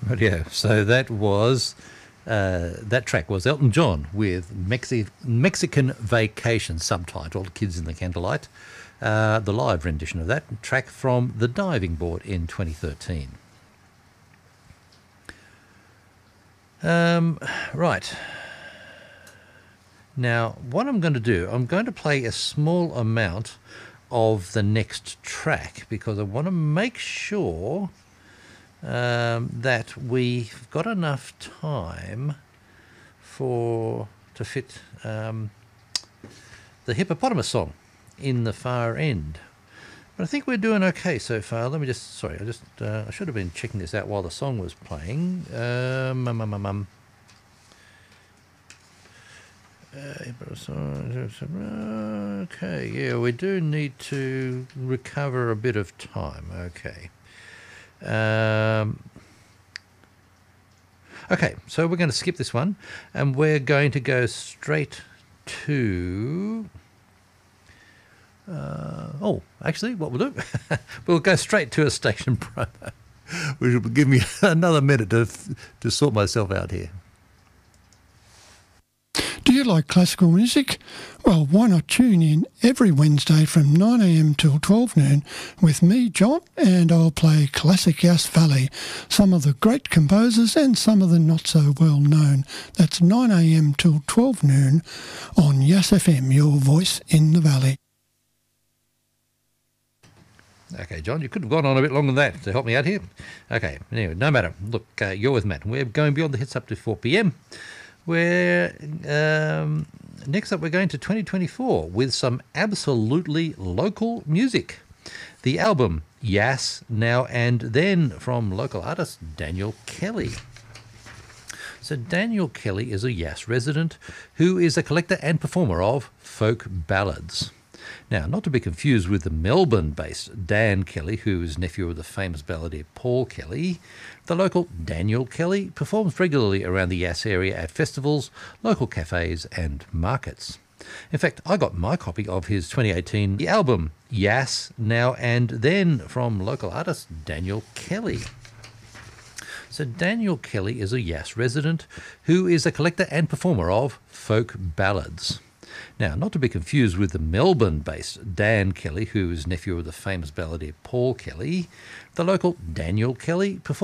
Yeah, so that track was Elton John with Mexican Vacation, subtitled Kids in the Candlelight, the live rendition of that track from The Diving Board in 2013. Right. Now, what I'm going to do, I'm going to play a small amount of the next track because I want to make sure that we've got enough time to fit the hippopotamus song in the far end. But I think we're doing okay so far. Let me just, sorry, I should have been checking this out while the song was playing. Okay, yeah, we do need to recover a bit of time. Okay. Okay, so we're going to skip this one, and we're going to go straight to... actually, what we'll do, we'll go straight to a station promo, which will give me another minute to sort myself out here. Do you like classical music? Well, why not tune in every Wednesday from 9 a.m. till 12 noon with me, John, and I'll play classic Yass Valley, some of the great composers and some of the not so well known. That's 9 a.m. till 12 noon on Yass FM, your voice in the valley. Okay, John, you could have gone on a bit longer than that to help me out here. Okay, anyway, no matter. Look, you're with Matt. We're going beyond the hits up to 4 p.m. Next up, we're going to 2024 with some absolutely local music. The album Yass Now and Then from local artist Daniel Kelly. So Daniel Kelly is a Yass resident who is a collector and performer of folk ballads. Now, not to be confused with the Melbourne-based Dan Kelly, who is nephew of the famous balladeer Paul Kelly, the local Daniel Kelly performs regularly around the Yass area at festivals, local cafes and markets. In fact, I got my copy of his 2018 album Yass Now and Then from local artist Daniel Kelly. So Daniel Kelly is a Yass resident who is a collector and performer of folk ballads. Now, not to be confused with the Melbourne-based Dan Kelly, who is nephew of the famous balladeer Paul Kelly, the local Daniel Kelly performs